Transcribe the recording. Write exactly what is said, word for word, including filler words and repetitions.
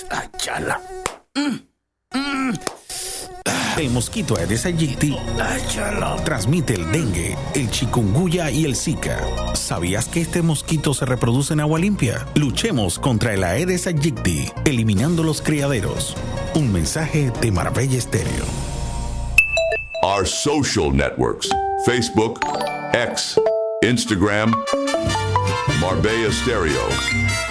Achala. El mosquito Aedes aegypti transmite el dengue, el chikungunya y el zika. ¿Sabías que este mosquito se reproduce en agua limpia? Luchemos contra el Aedes aegypti, eliminando los criaderos. Un mensaje de Marbella Estéreo. Our social networks: Facebook, X, Instagram, Marbella Stereo.